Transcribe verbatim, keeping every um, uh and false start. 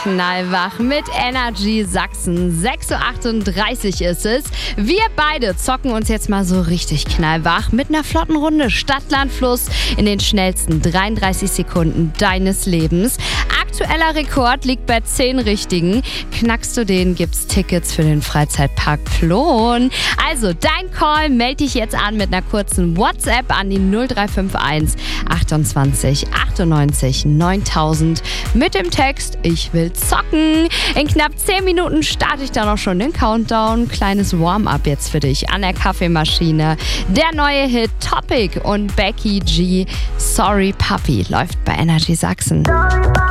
knallwach mit Energy Sachsen. sechs Uhr achtunddreißig ist es. Wir beide zocken uns jetzt mal so richtig knallwach mit einer flotten Runde Stadt, Land, Fluss in den schnellsten dreiunddreißig Sekunden deines Lebens. Aktueller Rekord liegt bei zehn Richtigen. Knackst du den, gibt's Tickets für den Freizeitpark Plon. Also dein Call, melde dich jetzt an mit einer kurzen WhatsApp an die null drei fünf eins achtundzwanzig achtundneunzig neuntausend mit dem Text Ich will zocken. In knapp zehn Minuten starte ich dann auch schon den Countdown. Kleines Warm-up jetzt für dich an der Kaffeemaschine. Der neue Hit Topic und Becky G Sorry Puppy läuft bei Energy Sachsen.